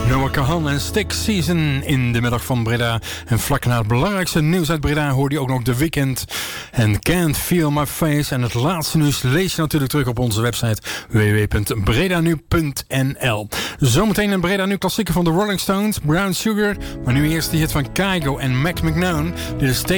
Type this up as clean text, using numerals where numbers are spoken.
Noah Kahan en Stick Season in de middag van Breda. En vlak na het belangrijkste nieuws uit Breda hoorde je ook nog The Weeknd en Can't Feel My Face. En het laatste nieuws lees je natuurlijk terug op onze website www.bredanu.nl. Zometeen een Breda Nu klassieker van de Rolling Stones, Brown Sugar. Maar nu eerst de hit van Kygo en Mac McNown. Dit is Take